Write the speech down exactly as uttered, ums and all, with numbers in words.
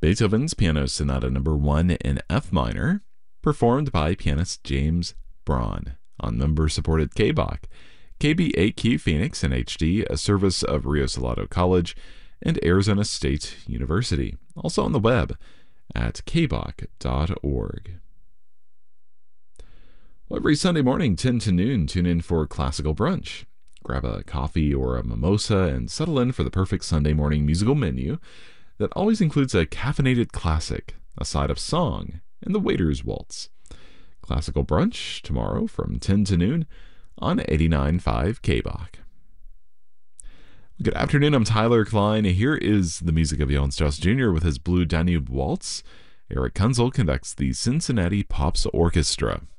Beethoven's Piano Sonata Number one in F minor, performed by pianist James Braun on member-supported K Bach. K B eight Q Phoenix in H D, a service of Rio Salado College and Arizona State University. Also on the web at k bach dot org. Well, every Sunday morning, ten to noon, tune in for Classical Brunch. Grab a coffee or a mimosa and settle in for the perfect Sunday morning musical menu that always includes a caffeinated classic, a side of song, and the waiter's waltz. Classical Brunch tomorrow from ten to noon on eighty-nine point five K Bach. Good afternoon, I'm Tyler Klein. Here is the music of Johann Strauss Junior with his Blue Danube Waltz. Eric Kunzel conducts the Cincinnati Pops Orchestra.